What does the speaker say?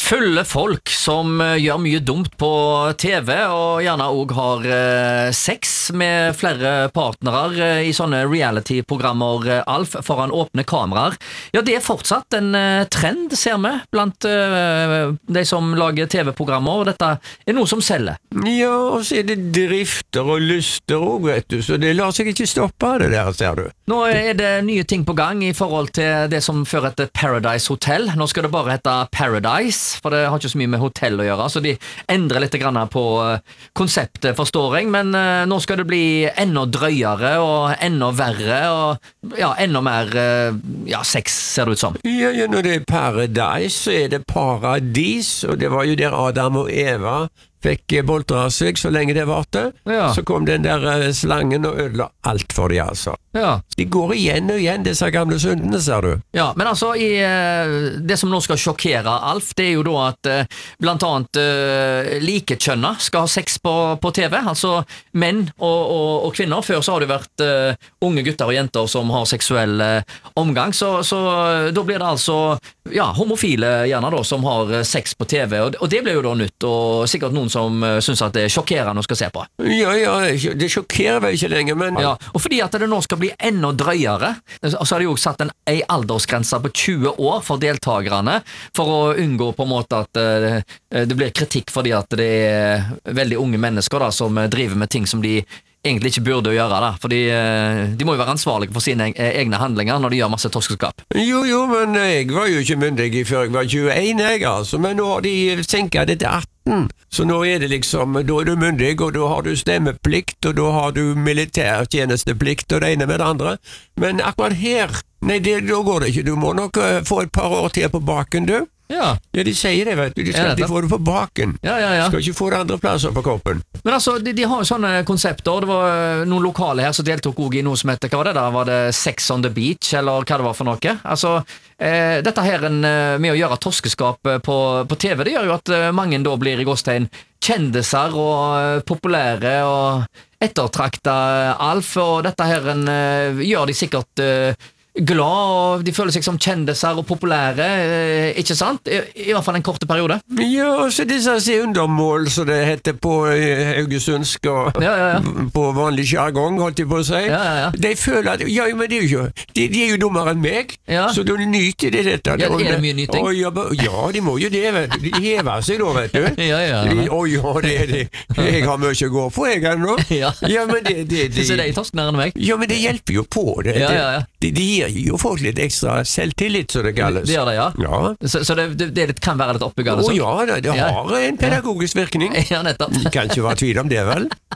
Fulle folk som gjør mye dumt på TV, og gjerne også har sex med flere partnere i sånne reality-programmer, Alf, foran åpne kameraer. Ja, det er fortsatt en trend, ser vi, blant de som lager TV-programmer, og dette er noe som selger. Ja, og så er det drifter og lyster også, vet du, så det lar seg ikke stoppe det der, ser du. Nå er det nye ting på gang i forhold til det som før heter Paradise Hotel. Nå skal det bare hete Paradise, for det har ikke så mye med hotell å gjøre, så de endrer litt grann på konseptet, forstår jeg, men nå skal det bli enda drøyere og enda verre, og ja, enda mer sex, ser det ut som. Ja, når det er Paradise, så er det paradis, og det var jo der Adam og Eva fikk boltra seg så lenge det varte. Ja. Så kom den der slangen og ødela alt for de, altså. Ja. De går igjen og igjen, disse gamle syndene, ser du. Ja, men altså, det som nå skal sjokkere Alf, det er jo da at blant annet likekjønna skal ha sex på TV, altså menn og kvinner. Før så har det vært unge gutter og jenter som har seksuell omgang, så da blir det altså homofile gjerne da, som har sex på TV, og det blir jo da nytt, og sikkert noen som synes at det er sjokkerende å skal se på. Ja, det sjokkerer vel ikke lenger, men... Ja, og fordi at det nå skal bli enda drøyere, så har de jo satt en aldersgrense på 20 år for deltagerne, for å unngå på en måte at det blir kritikk fordi at det er veldig unge mennesker da, som driver med ting som de egentlig ikke burde gjøre da, fordi de må jo være ansvarlige for sine egne handlinger når de gjør masse torskeskap. Jo, men jeg var jo ikke myndig før jeg var 21, altså, men nå har de senket det til 18, så nå er det liksom, da er du myndig, og da har du stemmeplikt, og da har du militærtjenesteplikt, og det ene med det andre, men akkurat her, nei, da går det ikke, du må nok få et par år til på baken, du. Ja, de sier det, vet du. De skal ikke få det på baken. Ja. Skal ikke få det andre plasser på kroppen. Men altså, de har jo sånne konsepter. Det var noen lokale her som deltok også i noe som heter, hva var det da? Var det Sex on the Beach, eller hva det var for noe? Altså, dette her med å gjøre torskeskap på TV, det gjør jo at mange da blir i gåstegn kjendiser og populære og ettertrakta Alf, og dette her gjør de sikkert glad, og de føler seg som kjendiser og populære, ikke sant? I hvert fall en korte periode. Ja, så disse undermål, som det heter på haugesundsk og på vanlig jargong, holdt jeg på å si. De føler at, men det er jo ikke, de er jo dummere enn meg, så de nyter det dette. Ja, er det mye nyting? Ja, de må jo det, vet du. De hever seg da, vet du. Ja, det er det. Jeg har mye å gå på, jeg ennå. Ja, men det... Så det er torsknærere enn meg? Ja, men det hjelper jo på det. De gir jo folk litt ekstra selvtillit, så det kalles. Det gjør det, ja. Så det kan være litt oppbyggende? Ja, det har en pedagogisk virkning. Ja, nettopp. Det kan ikke være tvil om det, vel?